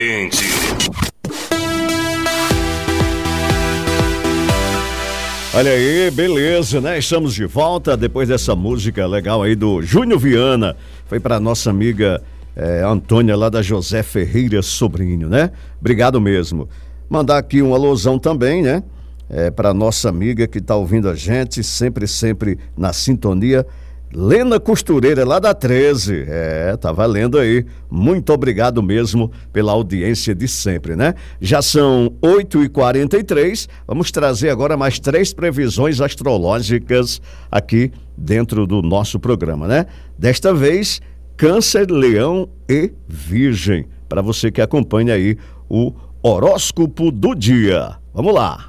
Olha aí, beleza, né? Estamos de volta depois dessa música legal aí do Júnior Viana. Foi para nossa amiga Antônia lá da José Ferreira Sobrinho, né? Obrigado mesmo. Mandar aqui uma alusão também, né? Para nossa amiga que tá ouvindo a gente, sempre na sintonia, Lena Costureira lá da 13, tá valendo aí, muito obrigado mesmo pela audiência de sempre, né? Já são 8h43, vamos trazer agora mais 3 previsões astrológicas aqui dentro do nosso programa, né? Desta vez, Câncer, Leão e Virgem, para você que acompanha aí o horóscopo do dia. Vamos lá!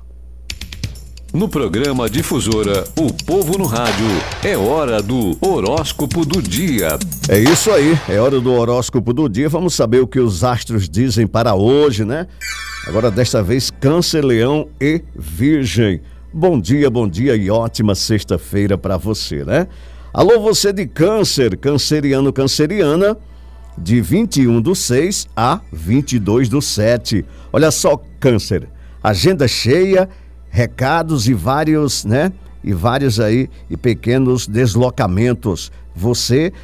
No programa Difusora, o povo no rádio, é hora do horóscopo do dia. É isso aí, é hora do horóscopo do dia. Vamos saber o que os astros dizem para hoje, né? Agora desta vez, Câncer, Leão e Virgem. Bom dia e ótima sexta-feira para você, né? Alô, você de Câncer, canceriano, canceriana, de 21/6 a 22/7. Olha só, Câncer, agenda cheia, recados e vários, né? E vários aí e pequenos deslocamentos. Você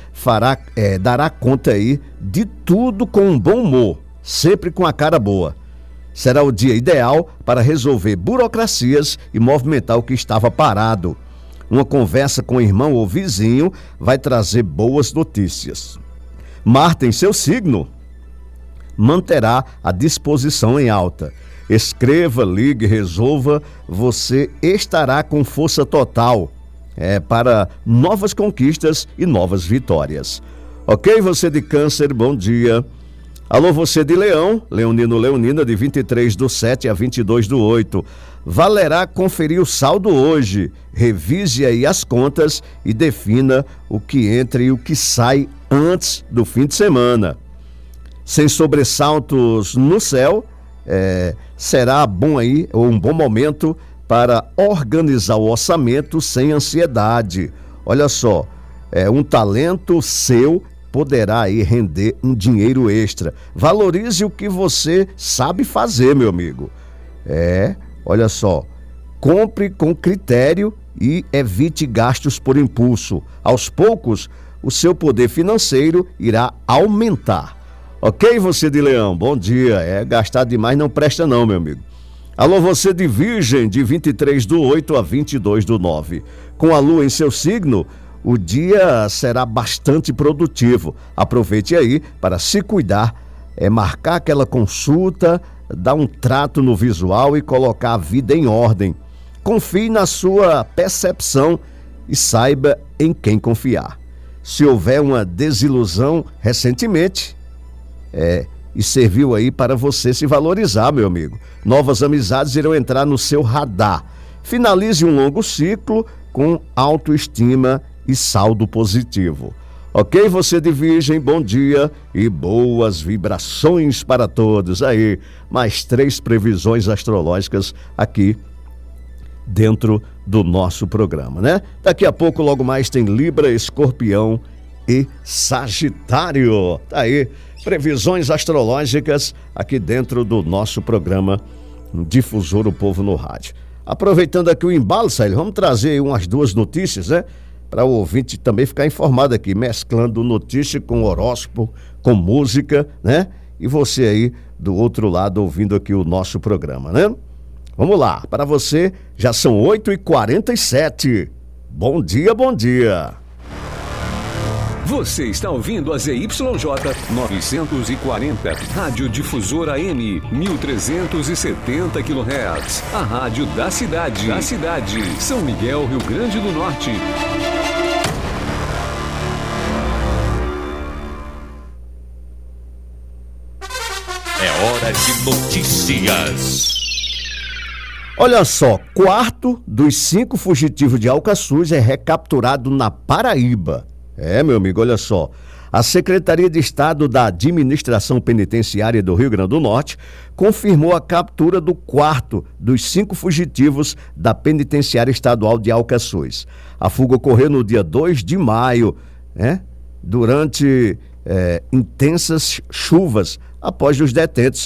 dará conta aí de tudo com um bom humor, sempre com a cara boa. Será o dia ideal para resolver burocracias e movimentar o que estava parado. Uma conversa com o irmão ou vizinho vai trazer boas notícias. Marte em seu signo manterá a disposição em alta. Escreva, ligue, resolva, você estará com força total para novas conquistas e novas vitórias. Ok, você de Câncer, bom dia. Alô, você de Leão, leonino, leonina, de 23/7 a 22/8. Valerá conferir o saldo hoje. Revise aí as contas e defina o que entra e o que sai antes do fim de semana. Sem sobressaltos no céu, será bom aí, ou um bom momento para organizar o orçamento sem ansiedade. Olha só, um talento seu poderá aí render um dinheiro extra. Valorize o que você sabe fazer, meu amigo. Olha só, compre com critério e evite gastos por impulso. Aos poucos, o seu poder financeiro irá aumentar. Ok, você de Leão, bom dia. Gastar demais não presta não, meu amigo. Alô, você de Virgem, de 23/8 a 22/9. Com a lua em seu signo, o dia será bastante produtivo. Aproveite aí para se cuidar, marcar aquela consulta, dar um trato no visual e colocar a vida em ordem. Confie na sua percepção e saiba em quem confiar. Se houver uma desilusão recentemente, e serviu aí para você se valorizar, meu amigo. Novas amizades irão entrar no seu radar. Finalize um longo ciclo com autoestima e saldo positivo. Ok, você de Virgem, bom dia e boas vibrações para todos. Aí, mais 3 previsões astrológicas aqui dentro do nosso programa, né? Daqui a pouco, logo mais, tem Libra, Escorpião e Sagitário. Tá aí, previsões astrológicas aqui dentro do nosso programa Difusor, o Povo no Rádio. Aproveitando aqui o embalo, Célio, vamos trazer umas 2 notícias, né? Para o ouvinte também ficar informado aqui, mesclando notícia com horóscopo, com música, né? E você aí do outro lado ouvindo aqui o nosso programa, né? Vamos lá, para você, já são 8h47. Bom dia, bom dia. Você está ouvindo a ZYJ 940, Rádio Difusora AM, 1370 kHz. A rádio da cidade. São Miguel, Rio Grande do Norte. É hora de notícias. Olha só, 4 dos 5 fugitivos de Alcaçuz é recapturado na Paraíba. Meu amigo, olha só. A Secretaria de Estado da Administração Penitenciária do Rio Grande do Norte confirmou a captura do 4º dos 5 fugitivos da Penitenciária Estadual de Alcaçuz. A fuga ocorreu no dia 2 de maio, durante intensas chuvas após os detentos